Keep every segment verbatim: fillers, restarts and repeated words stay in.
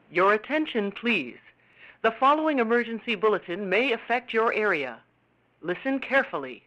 Your attention, please. The following emergency bulletin may affect your area. Listen carefully.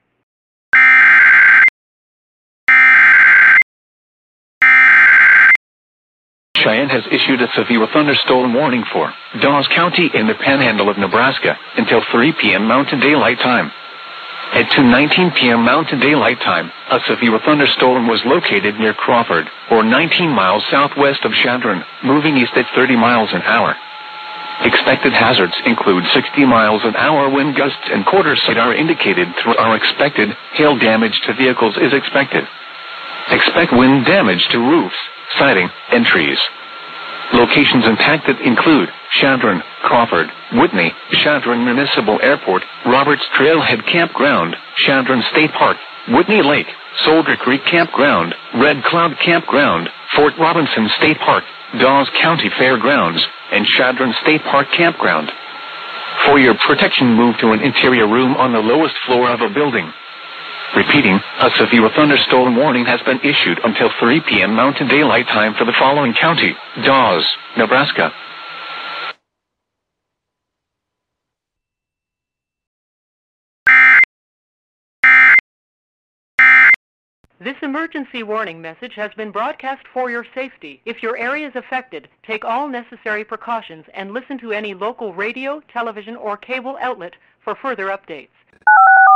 Cheyenne has issued a severe thunderstorm warning for Dawes County in the panhandle of Nebraska until three p m Mountain Daylight Time. At two nineteen p m Mountain Daylight Time, a severe thunderstorm was located near Crawford, or nineteen miles southwest of Chadron, moving east at thirty miles an hour. Expected hazards include sixty miles an hour wind gusts and quarter sight are indicated through our expected. Hail damage to vehicles is expected. Expect wind damage to roofs, siding, and trees. Locations impacted include Chadron, Crawford, Whitney, Chadron Municipal Airport, Roberts Trailhead Campground, Chadron State Park, Whitney Lake, Soldier Creek Campground, Red Cloud Campground, Fort Robinson State Park, Dawes County Fairgrounds, and Chadron State Park Campground. For your protection, move to an interior room on the lowest floor of a building. Repeating, a severe thunderstorm warning has been issued until three p m Mountain Daylight Time for the following county: Dawes, Nebraska. This emergency warning message has been broadcast for your safety. If your area is affected, take all necessary precautions and listen to any local radio, television, or cable outlet for further updates.